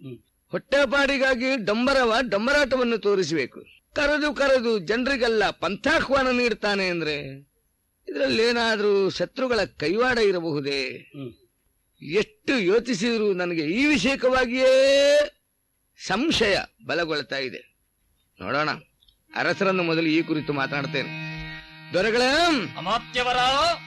ಹೊಟ್ಟೆಪಾಡಿಗಾಗಿ ಡಂಬರಾಟವನ್ನು ತೋರಿಸಬೇಕು. ಕರೆದು ಕರೆದು ಜನರಿಗೆಲ್ಲ ಪಂಥಾಹ್ವಾನ ನೀಡ್ತಾನೆ ಅಂದ್ರೆ ಇದರಲ್ಲೇನಾದ್ರೂ ಶತ್ರುಗಳ ಕೈವಾಡ ಇರಬಹುದೇ? ಎಷ್ಟು ಯೋಚಿಸಿದ್ರು ನನಗೆ ಈ ವಿಷಯಕವಾಗಿಯೇ ಸಂಶಯ ಬಲಗೊಳ್ತಾ ಇದೆ. ನೋಡೋಣ, ಅರಸರನ್ನು ಮೊದಲು ಈ ಕುರಿತು ಮಾತನಾಡ್ತೇನೆ. ದೊರೆಗಳೇ, ಅಮಾತ್ಯವರ